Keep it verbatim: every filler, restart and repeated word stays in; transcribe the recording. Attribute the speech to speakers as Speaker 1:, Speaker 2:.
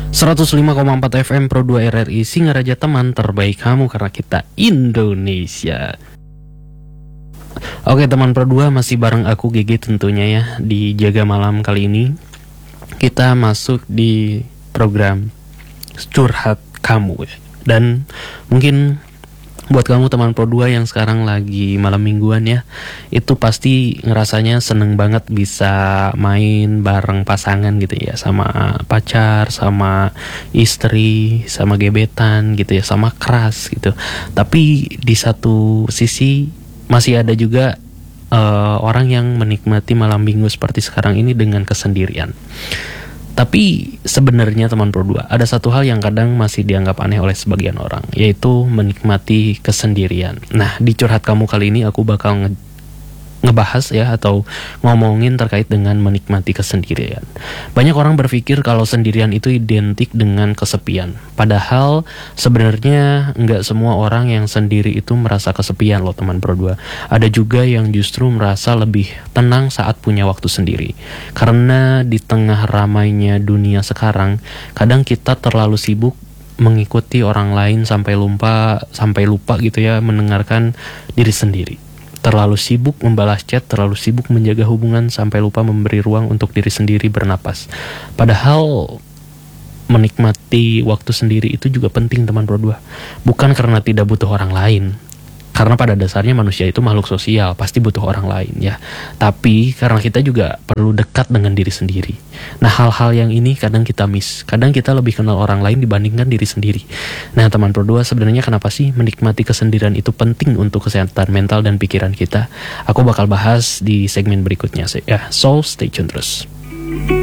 Speaker 1: seratus lima koma empat F M Pro dua R R I Singaraja, teman terbaik kamu karena kita Indonesia. Oke teman Pro dua, masih bareng aku G G tentunya ya. Di Jaga Malam kali ini kita masuk di program Curhat Kamu ya. Dan mungkin buat kamu teman Pro dua yang sekarang lagi malam mingguan ya, itu pasti ngerasanya seneng banget bisa main bareng pasangan gitu ya, sama pacar, sama istri, sama gebetan gitu ya, sama keras gitu. Tapi di satu sisi masih ada juga uh, orang yang menikmati malam minggu seperti sekarang ini dengan kesendirian. Tapi sebenarnya teman Pro dua, ada satu hal yang kadang masih dianggap aneh oleh sebagian orang, yaitu menikmati kesendirian. Nah, di Curhat Kamu kali ini aku bakal nge- ngebahas ya, atau ngomongin terkait dengan menikmati kesendirian. Banyak orang berpikir kalau sendirian itu identik dengan kesepian. Padahal sebenarnya nggak semua orang yang sendiri itu merasa kesepian loh teman Pro dua. Ada juga yang justru merasa lebih tenang saat punya waktu sendiri. Karena di tengah ramainya dunia sekarang, kadang kita terlalu sibuk mengikuti orang lain sampai lupa sampai lupa gitu ya mendengarkan diri sendiri. Terlalu sibuk membalas chat, terlalu sibuk menjaga hubungan sampai lupa memberi ruang untuk diri sendiri bernapas. Padahal menikmati waktu sendiri itu juga penting teman Pro dua. Bukan karena tidak butuh orang lain, karena pada dasarnya manusia itu makhluk sosial, pasti butuh orang lain ya. Tapi karena kita juga perlu dekat dengan diri sendiri. Nah, hal-hal yang ini kadang kita miss. Kadang kita lebih kenal orang lain dibandingkan diri sendiri. Nah teman Pro dua, sebenarnya kenapa sih menikmati kesendirian itu penting untuk kesehatan mental dan pikiran kita? Aku bakal bahas di segmen berikutnya ya. So stay tune terus.